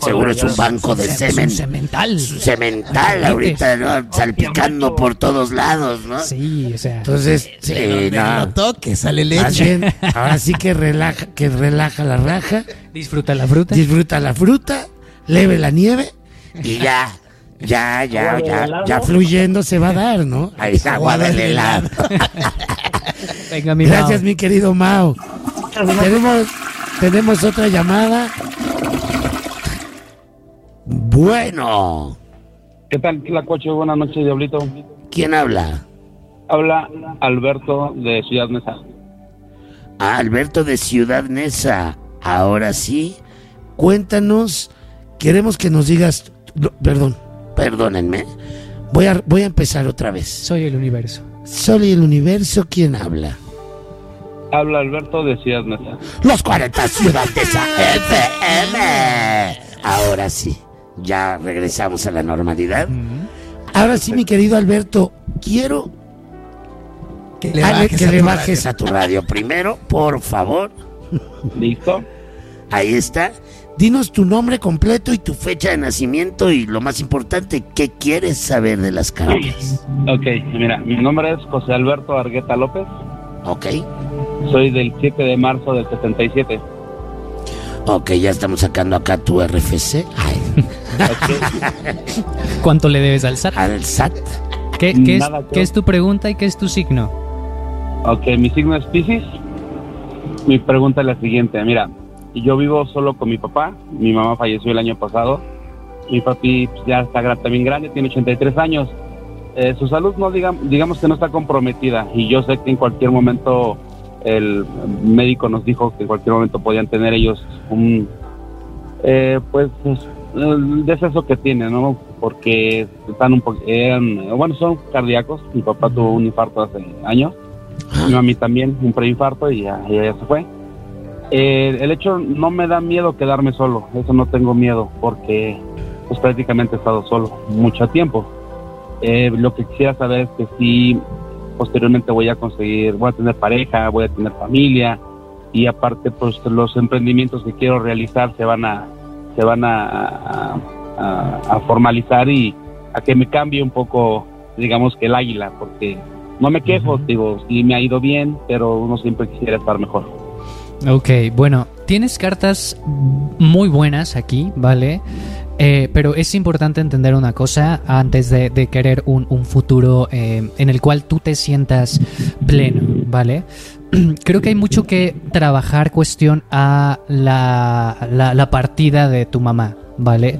Seguro es un banco de semen. Es un cemental. Cemental ahorita, ¿no? Salpicando por todos lados, ¿no? Sí, o sea. Entonces, No lo toques, sale Más leche. bien, ahora sí que relaja la raja, Disfruta la fruta. disfruta la fruta, leve la nieve y ya fluyendo se va a dar, ¿no? Ahí está agua del helado. Venga, mi Gracias, Mao. mi querido Mao. Tenemos otra llamada. Bueno, ¿Qué tal, Tlacuache? Buenas noches, Diablito. ¿quién habla? Habla Alberto de Ciudad Neza. Ah, Alberto de Ciudad Neza. Ahora sí, cuéntanos. Queremos que nos digas. Perdónenme. Voy a empezar otra vez. Soy el universo. Soy el universo, ¿quién habla? Habla Alberto de Ciudad Neza. Los 40 Ciudad Neza FM. Ahora sí, ya regresamos a la normalidad. Ahora sí, mi querido Alberto, quiero Que le bajes a tu radio primero, por favor. ¿Listo? Ahí está. Dinos tu nombre completo y tu fecha de nacimiento y lo más importante, ¿qué quieres saber de las cartas? Ok, mira, mi nombre es José Alberto Argueta López. Ok, Soy del 7 de marzo del 77. ok, ya estamos sacando acá tu RFC. Ay, ¿Cuánto le debes al SAT? al SAT. Nada, ¿Qué es tu pregunta y qué es tu signo? Ok, mi signo es Piscis. Mi pregunta es la siguiente, mira, yo vivo solo con mi papá. Mi mamá falleció el año pasado. Mi papi pues, ya está también grande, tiene 83 años. Su salud no digamos que no está comprometida, y yo sé que en cualquier momento el médico nos dijo que en cualquier momento podían tener ellos un el deceso que tienen, ¿no? Porque están son cardíacos. Mi papá tuvo un infarto hace años, mi mami también, un preinfarto, y ya se fue. El hecho, no me da miedo quedarme solo, eso no tengo miedo, porque pues prácticamente he estado solo mucho tiempo. Lo que quisiera saber es que si posteriormente voy a tener pareja, voy a tener familia, y aparte pues los emprendimientos que quiero realizar se van a formalizar, y a que me cambie un poco, digamos, que el águila, porque no me quejo, digo, sí me ha ido bien, pero uno siempre quisiera estar mejor. Ok, bueno, tienes cartas muy buenas aquí, ¿vale? Pero es importante entender una cosa antes de querer un futuro en el cual tú te sientas pleno, ¿vale? Creo que hay mucho que trabajar cuestión a la partida de tu mamá, ¿vale?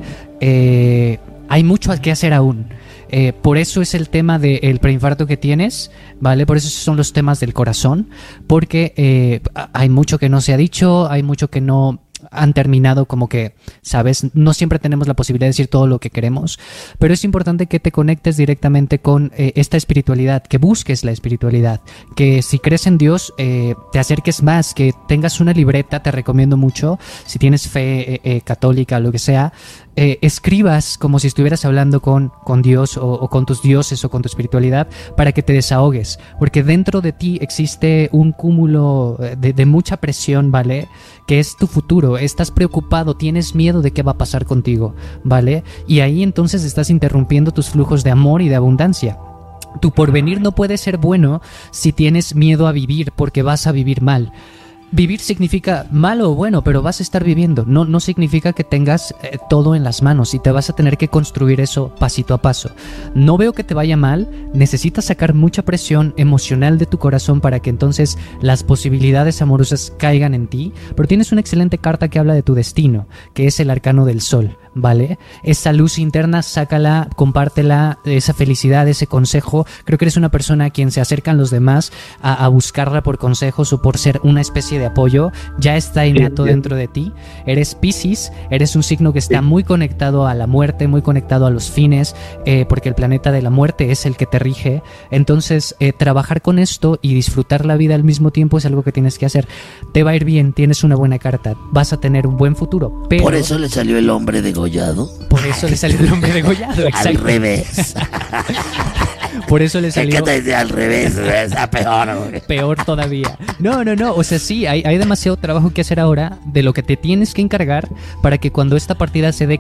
Hay mucho que hacer aún. Por eso es el tema del preinfarto que tienes, ¿vale? Por eso son los temas del corazón, porque hay mucho que no se ha dicho, hay mucho que no han terminado, como que, ¿sabes? No siempre tenemos la posibilidad de decir todo lo que queremos, pero es importante que te conectes directamente con esta espiritualidad, que busques la espiritualidad, que si crees en Dios, te acerques más, que tengas una libreta, te recomiendo mucho, si tienes fe católica, lo que sea, escribas como si estuvieras hablando con Dios o con tus dioses o con tu espiritualidad, para que te desahogues, porque dentro de ti existe un cúmulo de mucha presión, ¿vale? Que es tu futuro, estás preocupado, tienes miedo de qué va a pasar contigo, ¿vale? Y ahí entonces estás interrumpiendo tus flujos de amor y de abundancia. Tu porvenir no puede ser bueno si tienes miedo a vivir, porque vas a vivir mal. Vivir significa malo o bueno, pero vas a estar viviendo. No significa que tengas todo en las manos, y te vas a tener que construir eso pasito a paso. No veo que te vaya mal, necesitas sacar mucha presión emocional de tu corazón para que entonces las posibilidades amorosas caigan en ti, pero tienes una excelente carta que habla de tu destino, que es el arcano del sol, ¿vale? Esa luz interna, sácala, compártela, esa felicidad, ese consejo. Creo que eres una persona a quien se acercan los demás a buscarla por consejos o por ser una especie de apoyo. Ya está innato dentro de ti. Eres Piscis, eres un signo que está muy conectado a la muerte, muy conectado a los fines, porque el planeta de la muerte es el que te rige. Entonces, trabajar con esto y disfrutar la vida al mismo tiempo es algo que tienes que hacer. Te va a ir bien, tienes una buena carta, vas a tener un buen futuro. Pero por eso le salió el hombre degollado. Por eso le salió el hombre degollado, exacto. Al revés. Por eso le Es salió... que te decía al revés, está peor, güey. Peor todavía. No. O sea, sí, hay demasiado trabajo que hacer ahora de lo que te tienes que encargar para que cuando esta partida se dé